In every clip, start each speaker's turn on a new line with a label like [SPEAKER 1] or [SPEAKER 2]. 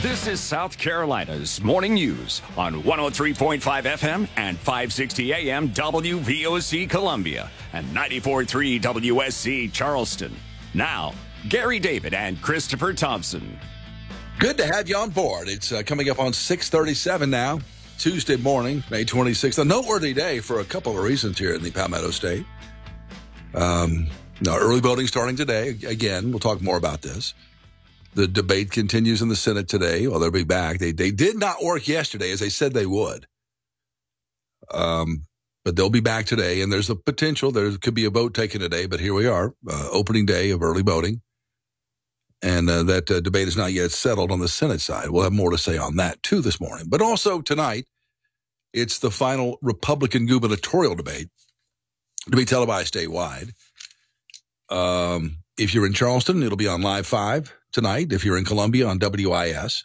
[SPEAKER 1] This is South Carolina's Morning News on 103.5 FM and 560 AM WVOC Columbia and 94.3 WSC Charleston. Now, Gary David and Christopher Thompson.
[SPEAKER 2] Good to have you on board. It's coming up on 6:37 now, Tuesday morning, May 26th. A noteworthy day for a couple of reasons here in the Palmetto State. Early voting starting today. Again, we'll talk more about this. The debate continues in the Senate today. Well, they'll be back. They did not work yesterday as they said they would. But they'll be back today, and there's a potential. There could be a vote taken today, but here we are, opening day of early voting. And that debate is not yet settled on the Senate side. We'll have more to say on that, too, this morning. But also tonight, it's the final Republican gubernatorial debate to be televised statewide. If you're in Charleston, it'll be on Live 5 tonight. If you're in Columbia, on WIS.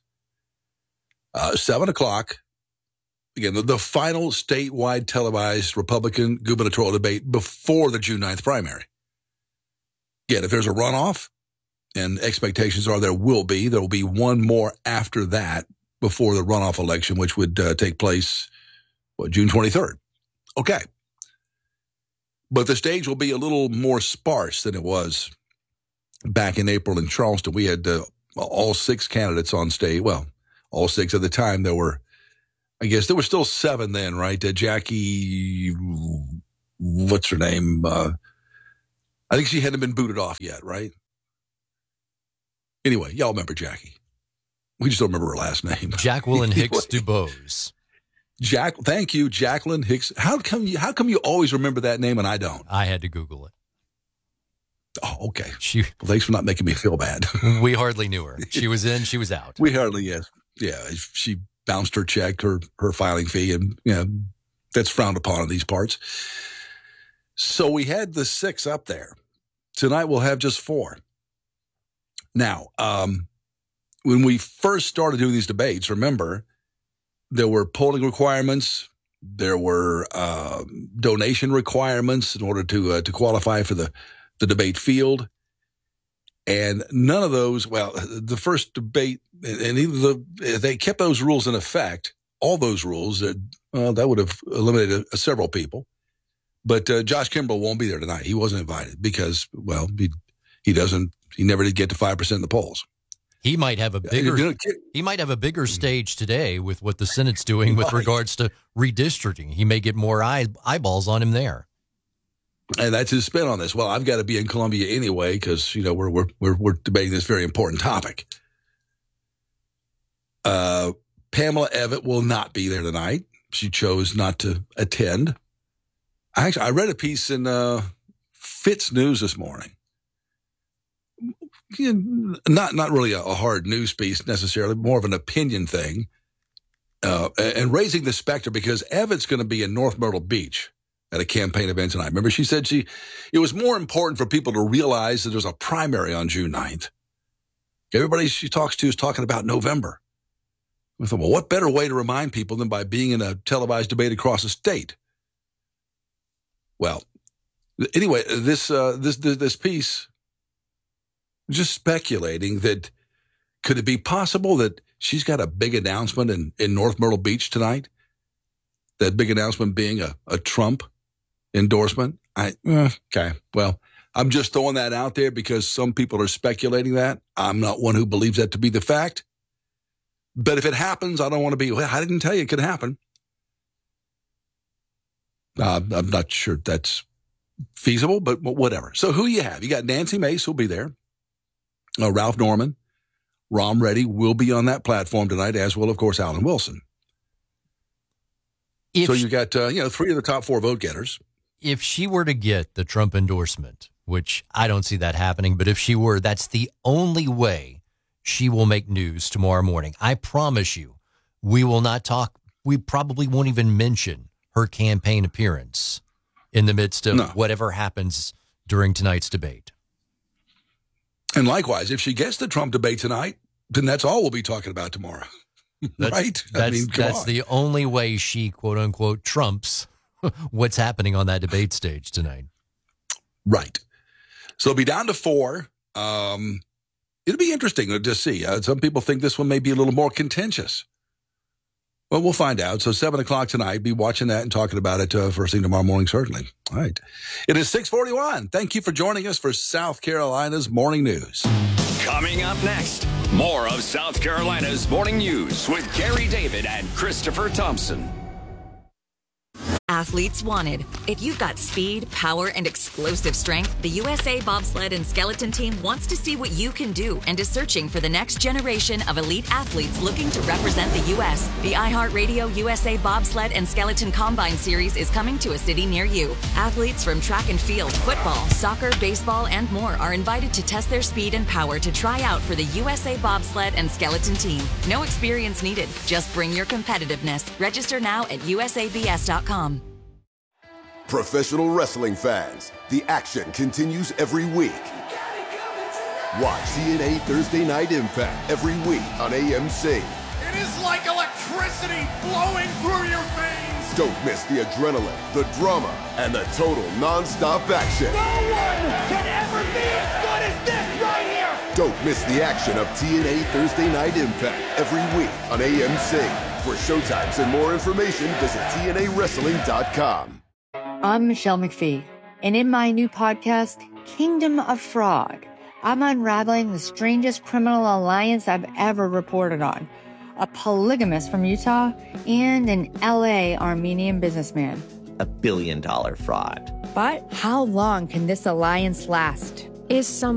[SPEAKER 2] 7 o'clock, again, the final statewide televised Republican gubernatorial debate before the June 9th primary. Again, if there's a runoff, and expectations are there will be one more after that before the runoff election, which would take place, June 23rd. Okay. But the stage will be a little more sparse than it was back in April in Charleston. We had all 6 candidates on stage. Well, all 6 at the time. There were still 7 then, right? Jackie, what's her name? I think she hadn't been booted off yet, right? Anyway, y'all remember Jackie. We just don't remember her last name.
[SPEAKER 3] Jacqueline Hicks DuBose.
[SPEAKER 2] Thank you, Jacqueline Hicks. How come you always remember that name and I don't?
[SPEAKER 3] I had to Google it.
[SPEAKER 2] Oh, okay. Thanks for not making me feel bad.
[SPEAKER 3] We hardly knew her. She was in, she was out.
[SPEAKER 2] We hardly, yes. Yeah, she bounced her check, her filing fee, and that's frowned upon in these parts. So we had the 6 up there. Tonight we'll have just 4. Now, when we first started doing these debates, remember, there were polling requirements, there were donation requirements in order to qualify for the debate field, and none of those. Well, the first debate, and they kept those rules in effect. All those rules that would have eliminated several people. But Josh Kimbrell won't be there tonight. He wasn't invited because, well, he never did get to 5% in the polls.
[SPEAKER 3] He might have a bigger stage today with what the Senate's doing with regards to redistricting. He may get more eyeballs on him there.
[SPEAKER 2] And that's his spin on this. Well, I've got to be in Columbia anyway because we're debating this very important topic. Pamela Evett will not be there tonight. She chose not to attend. I read a piece in Fitz News this morning. Not really a hard news piece necessarily, more of an opinion thing, and raising the specter because Evett's going to be in North Myrtle Beach at a campaign event tonight. Remember, she said it was more important for people to realize that there's a primary on June 9th. Everybody she talks to is talking about November. I thought, well, what better way to remind people than by being in a televised debate across the state? Well, anyway, this piece, just speculating that could it be possible that she's got a big announcement in North Myrtle Beach tonight? That big announcement being a Trump endorsement? Okay, well, I'm just throwing that out there because some people are speculating that. I'm not one who believes that to be the fact. But if it happens, I don't want to be, well, I didn't tell you it could happen. I'm not sure that's feasible, but whatever. So who you have? You got Nancy Mace who'll be there. Ralph Norman, Rom Reddy will be on that platform tonight, as will, of course, Alan Wilson. So you got 3 of the top 4 vote getters.
[SPEAKER 3] If she were to get the Trump endorsement, which I don't see that happening, but if she were, that's the only way she will make news tomorrow morning. I promise you, we will not talk. We probably won't even mention her campaign appearance in the midst of whatever happens during tonight's debate.
[SPEAKER 2] And likewise, if she gets the Trump debate tonight, then that's all we'll be talking about tomorrow. Right?
[SPEAKER 3] That's the only way she, quote unquote, trumps what's happening on that debate stage tonight.
[SPEAKER 2] Right. So it'll be down to 4. It'll It'll be interesting to see. Some people think this one may be a little more contentious. Well, we'll find out. So 7 o'clock tonight, be watching that and talking about it first thing tomorrow morning, certainly. All right. It is 6:41. Thank you for joining us for South Carolina's Morning News.
[SPEAKER 1] Coming up next, more of South Carolina's Morning News with Gary David and Christopher Thompson.
[SPEAKER 4] Athletes wanted. If you've got speed, power, and explosive strength, the USA Bobsled and Skeleton Team wants to see what you can do and is searching for the next generation of elite athletes looking to represent the U.S. The iHeartRadio USA Bobsled and Skeleton Combine Series is coming to a city near you. Athletes from track and field, football, soccer, baseball, and more are invited to test their speed and power to try out for the USA Bobsled and Skeleton Team. No experience needed. Just bring your competitiveness. Register now at usabs.com.
[SPEAKER 5] Professional wrestling fans, the action continues every week. Watch TNA Thursday Night Impact every week on AMC.
[SPEAKER 6] It is like electricity flowing through your veins.
[SPEAKER 5] Don't miss the adrenaline, the drama, and the total non-stop action.
[SPEAKER 6] No one can ever be as good as this right here.
[SPEAKER 5] Don't miss the action of TNA Thursday Night Impact every week on AMC. For showtimes and more information, visit TNAWrestling.com.
[SPEAKER 7] I'm Michelle McPhee, and in my new podcast, Kingdom of Frog, I'm unraveling the strangest criminal alliance I've ever reported on. A polygamist from Utah and an LA Armenian businessman.
[SPEAKER 8] $1 billion fraud.
[SPEAKER 7] But how long can this alliance last?
[SPEAKER 9] Is